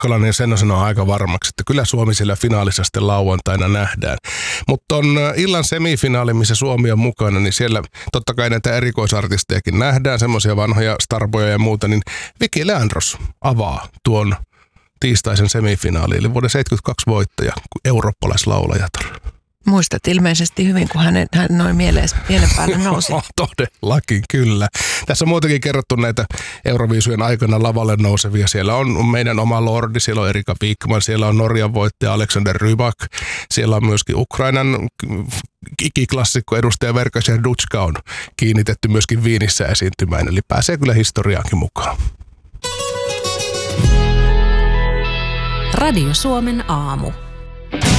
Jakkalainen ja sen sanoo aika varmaksi, että kyllä Suomi siellä finaalissa sitten lauantaina nähdään. Mutta on illan semifinaali, missä Suomi on mukana, niin siellä totta kai näitä erikoisartistejakin nähdään, semmoisia vanhoja starboja ja muuta, niin Viki Leandros avaa tuon tiistaisen semifinaali, eli vuoden 1972 voittaja, eurooppalaislaulajatar. Muistat ilmeisesti hyvin, kun hän noin mielen päälle nousi. Todellakin, kyllä. Tässä on muutenkin kerrottu näitä Euroviisujen aikana lavalle nousevia. Siellä on meidän oma lordi, siellä on Erika Wikman, siellä on Norjan voittaja Alexander Rybak, siellä on myöskin Ukrainan ikiklassikko edustaja Verka Serduchka on kiinnitetty myöskin Viinissä esiintymään, eli pääsee kyllä historiaankin mukaan. Radio Suomen aamu.